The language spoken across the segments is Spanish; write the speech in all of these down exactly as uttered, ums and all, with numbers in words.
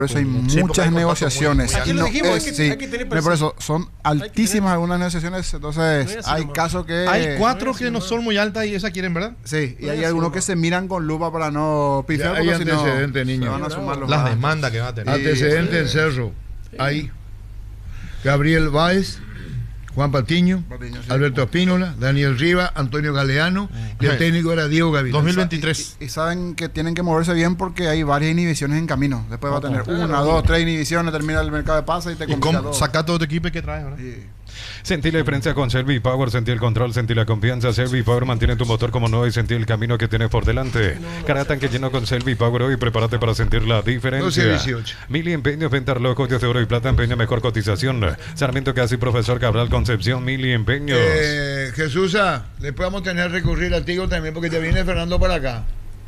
Por eso hay Sí, muchas hay negociaciones. Aquí y lo no dijimos, es- hay que- sí, hay que tener pero por presión. eso son que altísimas tener- algunas negociaciones. Entonces, No es así hay nomás. casos que. Hay cuatro no es que así, no no. son muy altas y esa quieren, ¿verdad? Sí, y No hay es algunos así, que no. se miran con lupa para no pifiar. Ya hay porque si no, antecedentes, se niño. van a sumar los Las gastos. demandas que va a tener. Antecedentes en sí. Cerro. Ahí. Gabriel Báez, Juan Patiño, Patiño, sí. Alberto Espínola, Daniel Riva, Antonio Galeano, y el Sí. técnico era Diego Gavilán. dos mil veintitrés. Y, y saben que tienen que moverse bien porque hay varias inhibiciones en camino. Después va a tener claro. una, dos, tres inhibiciones, termina el mercado de pasa y te Y complica con, todo. saca todo tu equipo y que traes, ¿verdad? Sí. Sentí la diferencia con Selvi Power, sentí el control, sentí la confianza. Selvi Power mantiene tu motor como nuevo y sentí el camino que tienes por delante. Cada tanque lleno con Selvi Power hoy, prepárate para sentir la diferencia. doce dieciocho. Mili Empeño, Ventar Loco, de oro y plata, empeño mejor cotización. Sarmiento Casi, Profesor Cabral Concepción, Mili Empeños. Eh, Jesús, después vamos a tener que recurrir a Tigo también porque ya viene Fernando para acá.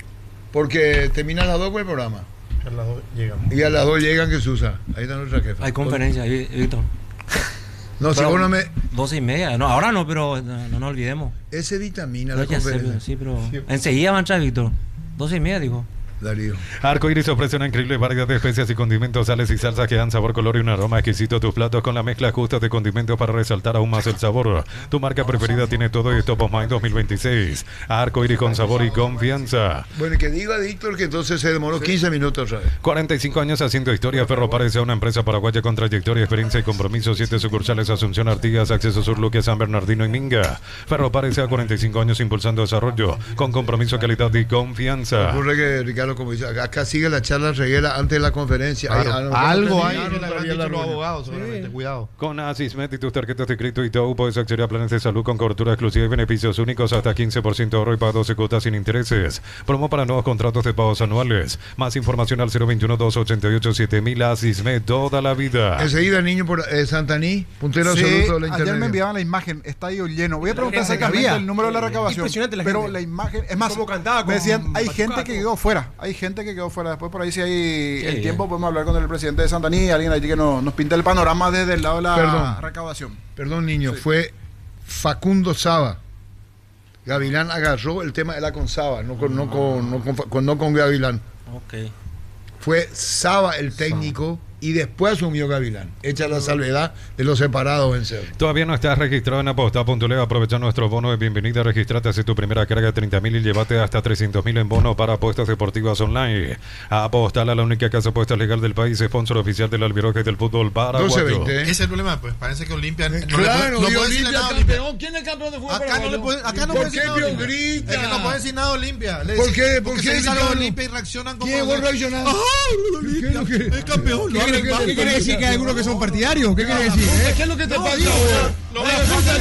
Porque termina a las dos por el programa. A las dos llegan. Y a las dos llegan Jesús. Ahí está nuestra jefa. Hay conferencia ahí, Víctor. No, si Pero vos no me. doce y media. No, ahora no, pero no, no nos olvidemos. Ese vitamina No, la ya sé, conferencia. sí, pero enseguida va a entrar Víctor. Doce y media, dijo. Darío. Arco Iris ofrece una increíble variedad de especias y condimentos, sales y salsas que dan sabor, color y un aroma exquisito a tus platos con la mezcla justa de condimentos para resaltar aún más el sabor. Tu marca preferida tiene todo y Top of Mind dos mil veintiséis. Arco Iris con sabor y confianza. Bueno, y que diga Víctor que entonces se demoró quince minutos otra vez. cuarenta y cinco años haciendo historia. Ferro parece una empresa paraguaya con trayectoria, experiencia y compromiso. Siete sucursales: Asunción, Artigas, Acceso Sur, Luque, San Bernardino y Minga. Ferro parece a cuarenta y cinco años impulsando desarrollo con compromiso, calidad y confianza. Ocurre que Ricardo, como dice, acá sigue la charla Reguera antes de la conferencia. Claro, Ahí, ah, no, algo no hay terminaron que le habrán todavía la dicho los reunión. abogados, seguramente. Cuidado. Con Asismet y tus tarjetas de crédito y todo, puedes acceder a planes de salud con cobertura exclusiva y beneficios únicos hasta quince por ciento de ahorro y pago doce cuotas sin intereses. Promo para nuevos contratos de pagos anuales. Más información al cero veintiuno, doscientos ochenta y ocho, siete mil. Asismet, toda la vida. Enseguida, niño, por eh, Santaní, puntero Sí, absoluto de la ayer me internet. enviaban la imagen, estadio lleno. Voy a preguntar gente que exactamente había. el número de la recaudación. Impresionante la pero gente. la imagen, es más, Cómo cantaba me con decían, hay batucada, gente que todo. quedó fuera. Hay gente que quedó fuera. Después por ahí si hay el bien. tiempo podemos hablar con el presidente de Santaní, alguien ahí que nos, nos pinta el panorama desde el lado de la Perdón. recaudación. Perdón, niño, fue Facundo Saba. Gavilán agarró el tema de la con Saba, no con, no con, no con, con- no con Gavilán. Ok. Fue Saba el técnico y después asumió Gavilán. Hecha la salvedad de los separados en Cerro. Todavía no estás registrado en aposta punto l e. Aprovecha nuestro bono de bienvenida. Registrate, hace tu primera carga de treinta mil y llévate hasta trescientos mil en bono para apuestas deportivas online. Apostar a la única casa de apuestas legal del país, sponsor oficial del Albiroque del fútbol paraguayo. doce veinte. Ese es el problema, pues. Parece que Olimpia. No le Claro, puede- no y puede decirle Olimpia nada a Olimpia. campeón. ¿Quién es el campeón de fútbol Acá no paraguayo? le puede, acá no ¿Por puede qué decir nada. Pío Olimpia. grita? Es que no puede decir nada Olimpia. Le ¿Por dice- qué? ¿Por Porque qué se sale gritaron? Olimpia y reaccionan como. ¿Quién vos reaccionás? ¡Ah, Olimpia! ¿Qué es lo que- Es campeón. ¿Qué es lo que- Lo qué quiere decir? que hay algunos que son partidarios? ¿Qué quiere decir? ¿Qué es lo que te pasa? Lo vos? voy a